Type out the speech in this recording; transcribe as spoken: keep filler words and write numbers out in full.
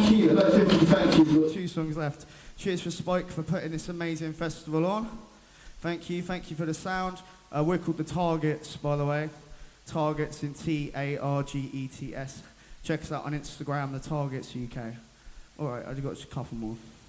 Thank you. Hello, fifty. Thank you. We've got two songs left. Cheers for Spike for putting this amazing festival on. Thank you. Thank you for the sound. Uh, we're called The Targets, by the way. Targets in T A R G E T S. Check us out on Instagram, The Targets U K. All right, I've got just a couple more.